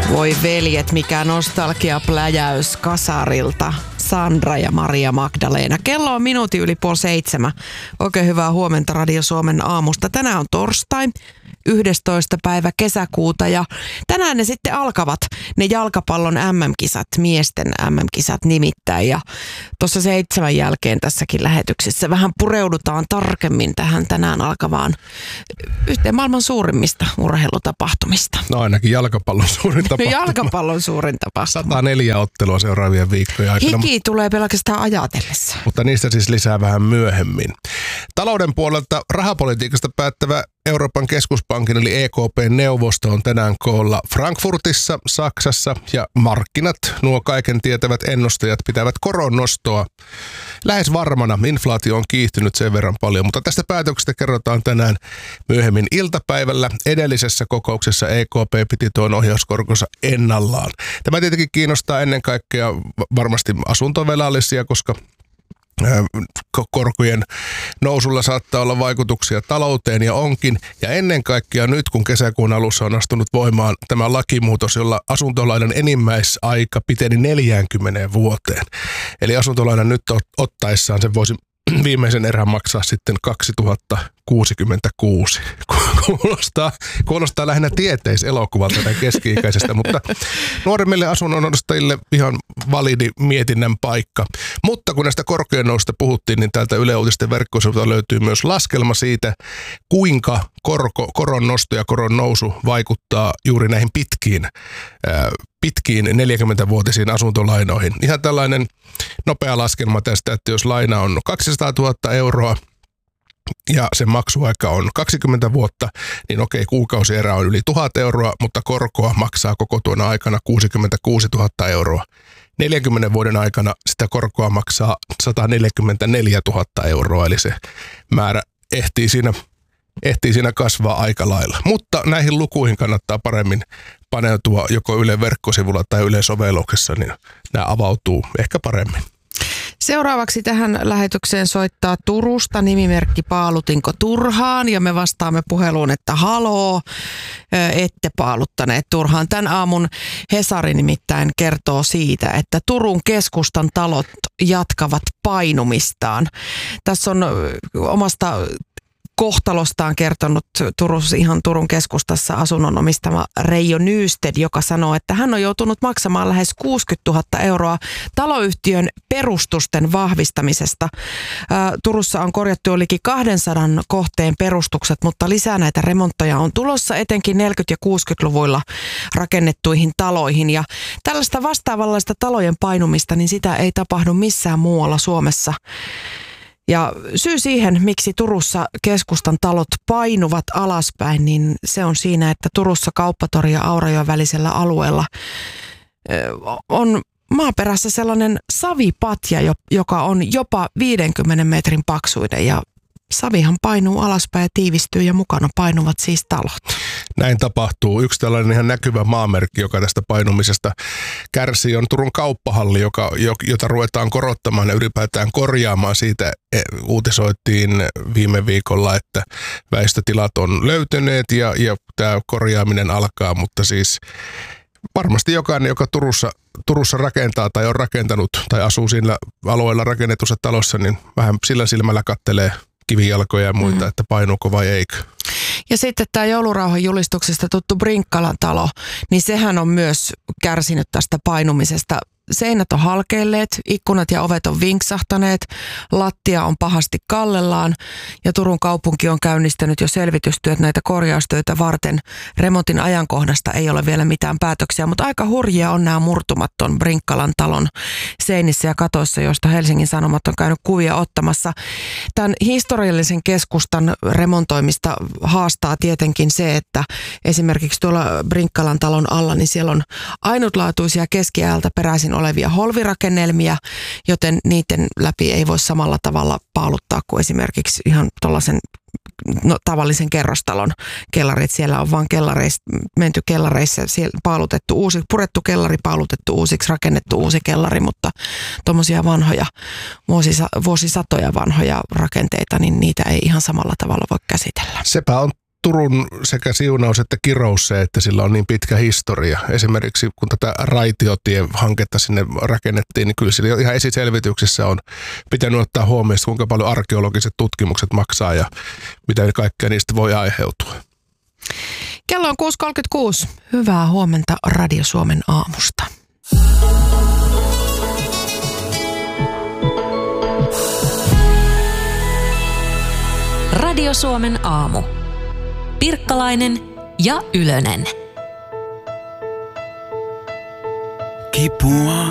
Voi veljet, mikä nostalgiapläjäys kasarilta. Sandra ja Maria Magdalena. Kello on minuutin yli 6:30. Oikein hyvää huomenta Radio Suomen aamusta. Tänään on torstai, 11. päivä kesäkuuta ja tänään ne sitten alkavat ne jalkapallon MM-kisat, miesten MM-kisat nimittäin. Ja tuossa 7 jälkeen tässäkin lähetyksessä vähän pureudutaan tarkemmin tähän tänään alkavaan yhteen maailman suurimmista urheilutapahtumista. No ainakin jalkapallon suurin tapahtuma. Jalkapallon suurin tapahtuma. 104 ottelua seuraavien viikkojen aikana. Hiki tulee pelkästään ajatellessa. Mutta niistä siis lisää vähän myöhemmin. Talouden puolelta rahapolitiikasta päättävä Euroopan keskuspankin eli EKP-neuvosto on tänään koolla Frankfurtissa, Saksassa ja markkinat, nuo kaiken tietävät ennustajat, pitävät koron nostoa lähes varmana. Inflaatio on kiihtynyt sen verran paljon, mutta tästä päätöksestä kerrotaan tänään myöhemmin iltapäivällä. Edellisessä kokouksessa EKP piti tuon ohjauskorkonsa ennallaan. Tämä tietenkin kiinnostaa ennen kaikkea varmasti asuntovelallisia, koska korkojen nousulla saattaa olla vaikutuksia talouteen ja onkin. Ja ennen kaikkea nyt, kun kesäkuun alussa on astunut voimaan tämä lakimuutos, jolla asuntolainan enimmäisaika piteni 40 vuoteen. Eli asuntolainan nyt ottaessaan sen voisi viimeisen erän maksaa sitten 2066. Kuulostaa lähinnä tieteiselokuvalta tai keski-ikäisestä, mutta nuoremmille asunnonostajille ihan validi mietinnän paikka. Mutta kun näistä korkojen noususta puhuttiin, niin täältä Yle Uutisten verkkosivuilta löytyy myös laskelma siitä, kuinka koron nosto ja koron nousu vaikuttaa juuri näihin pitkiin 40-vuotisiin asuntolainoihin. Ihan tällainen nopea laskelma tästä, että jos laina on 200 000 euroa ja sen maksuaika on 20 vuotta, niin okei, kuukausierä on yli 1000 euroa, mutta korkoa maksaa koko tuona aikana 66 000 euroa. 40 vuoden aikana sitä korkoa maksaa 144 000 euroa, eli se määrä ehtii siinä kasvaa aika lailla. Mutta näihin lukuihin kannattaa paremmin paneutua joko Yle verkkosivulla tai Yle sovelluksessa, niin nämä avautuu ehkä paremmin. Seuraavaksi tähän lähetykseen soittaa Turusta nimimerkki Paalutinko turhaan ja me vastaamme puheluun, että haloo, ette paaluttaneet turhaan. Tän aamun Hesari nimittäin kertoo siitä, että Turun keskustan talot jatkavat painumistaan. Tässä on omasta kohtalostaan kertonut ihan Turun keskustassa asunnon omistama Reijo Nysted, joka sanoo, että hän on joutunut maksamaan lähes 60 000 euroa taloyhtiön perustusten vahvistamisesta. Turussa on korjattu jo liki 200 kohteen perustukset, mutta lisää näitä remontteja on tulossa etenkin 40- ja 60-luvuilla rakennettuihin taloihin. Ja tällaista vastaavanlaista talojen painumista, niin sitä ei tapahdu missään muualla Suomessa. Ja syy siihen, miksi Turussa keskustan talot painuvat alaspäin, niin se on siinä, että Turussa Kauppatori ja Aurajoen välisellä alueella on maaperässä sellainen savipatja, joka on jopa 50 metrin paksuinen ja savihan painuu alaspäin ja tiivistyy ja mukana painuvat siis talot. Näin tapahtuu. Yksi tällainen ihan näkyvä maamerkki, joka tästä painumisesta kärsii, on Turun kauppahalli, jota ruvetaan korottamaan ja ylipäätään korjaamaan. Siitä uutisoitiin viime viikolla, että väistötilat on löytyneet ja tämä korjaaminen alkaa, mutta siis varmasti jokainen, joka Turussa rakentaa tai on rakentanut tai asuu sillä alueella rakennetussa talossa, niin vähän sillä silmällä kattelee kivijalkoja ja muita, että painuuko vai eikö. Ja sitten tämä joulurauhan julistuksesta tuttu Brinkkalan talo, niin sehän on myös kärsinyt tästä painumisesta. Seinät on halkeilleet, ikkunat ja ovet on vinksahtaneet, lattia on pahasti kallellaan ja Turun kaupunki on käynnistänyt jo selvitystyöt näitä korjaustöitä varten. Remontin ajankohdasta ei ole vielä mitään päätöksiä, mutta aika hurjia on nämä murtumat ton Brinkkalan talon seinissä ja katoissa, joista Helsingin Sanomat on käynyt kuvia ottamassa. Tämän historiallisen keskustan remontoimista haastaa tietenkin se, että esimerkiksi tuolla Brinkkalan talon alla, niin siellä on ainutlaatuisia keskiajalta peräisin olevia holvirakennelmia, joten niiden läpi ei voi samalla tavalla paaluttaa kuin esimerkiksi ihan tuollaisen tavallisen kerrostalon kellarit. Siellä on vaan menty kellareissa, siellä paalutettu uusi, purettu kellari, paalutettu uusiksi, rakennettu uusi kellari, mutta tuommoisia vanhoja, vuosisatoja vanhoja rakenteita, niin niitä ei ihan samalla tavalla voi käsitellä. Sepä on Turun sekä siunaus että kirous se, että sillä on niin pitkä historia. Esimerkiksi kun tätä raitiotiehanketta sinne rakennettiin, niin kyllä sillä ihan esiselvityksessä on pitänyt ottaa huomioon, kuinka paljon arkeologiset tutkimukset maksaa ja mitä kaikkea niistä voi aiheutua. Kello on 6.36. Hyvää huomenta Radio Suomen aamusta. Radio Suomen aamu. Pirkkalainen ja Ylönen. Kipua